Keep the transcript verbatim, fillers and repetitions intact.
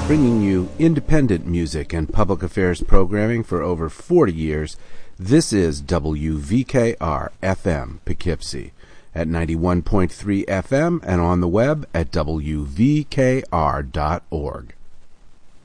bringing you independent music and public affairs programming for over forty years. This is W V K R F M Poughkeepsie at ninety-one point three F M and on the web at W V K R dot org.